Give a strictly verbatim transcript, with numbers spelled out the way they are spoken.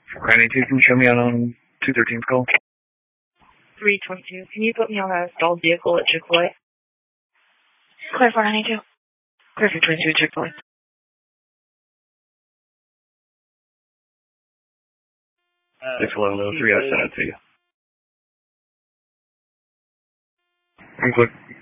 nine eight two, can you show me out on two thirteen's call? three twenty-two. Can you put me on a stalled vehicle at Chick-fil-A? Clear four ninety-two. Clear for twenty-two Chick-fil-A. six eleven oh three, I sent it to you. I'm quick.